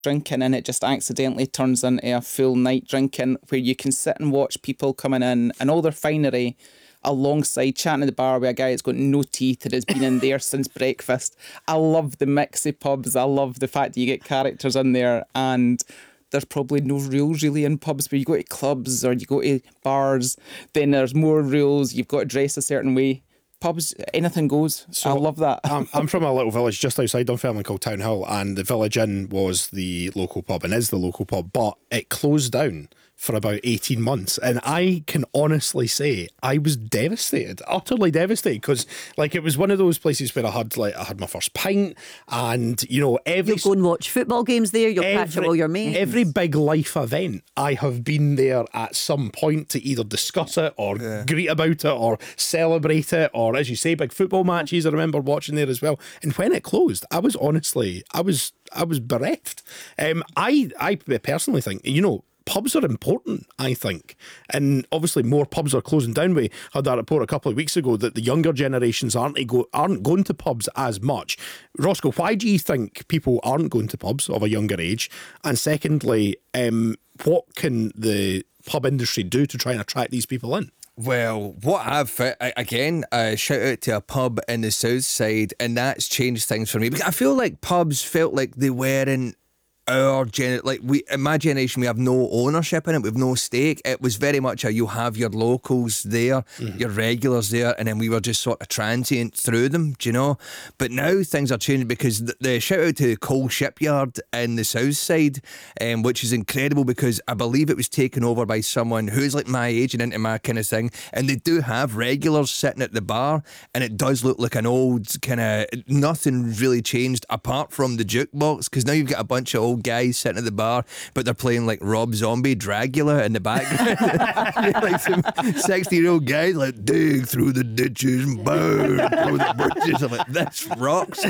drinking and it just accidentally turns into a full night drinking where you can sit and watch people coming in and all their finery alongside chatting at the bar with a guy that's got no teeth and has been in there since breakfast. I love the mixy pubs. I love the fact that you get characters in there, and there's probably no rules really in pubs. Where you go to clubs or you go to bars, then there's more rules. You've got to dress a certain way. Pubs, anything goes. So I love that. I'm from a little village just outside Dunfermline called Town Hill, and the Village Inn was the local pub and is the local pub, but it closed down for about 18 months. And I can honestly say I was devastated, utterly devastated, because like it was one of those places where I had my first pint, and you know, you'll go and watch football games there, you'll catch up all your mates. Every big life event, I have been there at some point to either discuss it or greet about it or celebrate it, or as you say, big football matches I remember watching there as well. And when it closed, I was bereft. I personally think, you know, pubs are important, I think, and obviously more pubs are closing down. We had that report a couple of weeks ago that the younger generations aren't going to pubs as much. Roscoe, why do you think people aren't going to pubs of a younger age? And secondly, what can the pub industry do to try and attract these people in? Well, what I've again, shout out to a pub in the south side, and that's changed things for me, because I feel like pubs felt like they weren't our in my generation, we have no ownership in it, we have no stake. It was very much you have your locals there, your regulars there, and then we were just sort of transient through them, do you know? But now things are changing, because the shout out to Coal Shipyard in the south side, which is incredible, because I believe it was taken over by someone who's like my age and into my kind of thing, and they do have regulars sitting at the bar, and it does look like an old kind of, nothing really changed apart from the jukebox, because now you've got a bunch of old guys sitting at the bar, but they're playing like Rob Zombie Dracula in the background. Like some 60-year-old guys like dig through the ditches and burn through the bushes. I'm like, this rocks.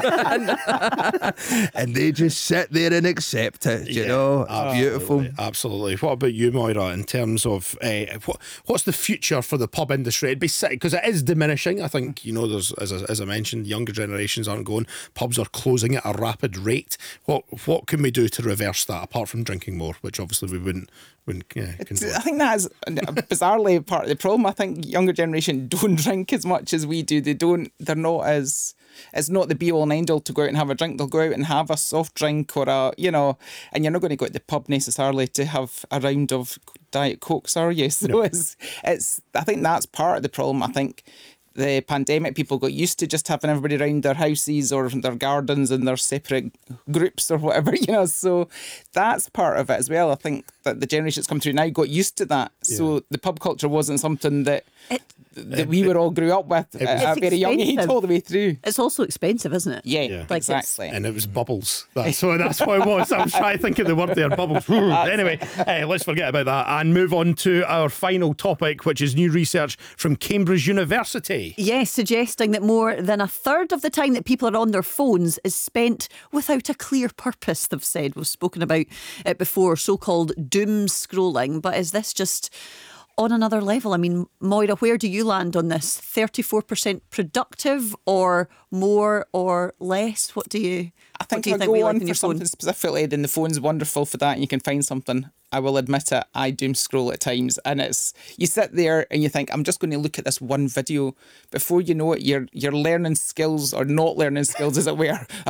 And they just sit there and accept it, you know. Beautiful. Absolutely. What about you, Moira, in terms of what's the future for the pub industry? It'd be sick, because it is diminishing. I think, you know, there's, as I mentioned, younger generations aren't going, pubs are closing at a rapid rate. What can we do to reverse that, apart from drinking more, which obviously we wouldn't condone? I think that's bizarrely part of the problem. I think younger generation don't drink as much as we do. They're not as, it's not the be all and end all to go out and have a drink. They'll go out and have a soft drink or and you're not going to go to the pub necessarily to have a round of Diet Cokes, are you? So no. it's I think that's part of the problem. I think the pandemic, people got used to just having everybody around their houses or their gardens and their separate groups or whatever, so that's part of it as well. I think that the generation that's come through now got used to that, so the pub culture wasn't something that we were all grew up with at a very young age all the way through. It's also expensive, isn't it? Yeah. Like exactly. And it was bubbles. That's what it was. I was trying to think of the word there, bubbles. Anyway, let's forget about that and move on to our final topic, which is new research from Cambridge University. Yes, suggesting that more than a third of the time that people are on their phones is spent without a clear purpose, they've said. We've spoken about it before, so-called doom scrolling, but is this just on another level? I mean, Moira, where do you land on this? 34% productive, or more or less? What do you I think I'll go on for something specifically, then the phone's wonderful for that and you can find something. I will admit it, I doom scroll at times, and it's, you sit there and you think, I'm just going to look at this one video. Before you know it, you're learning skills, or not learning skills as it were,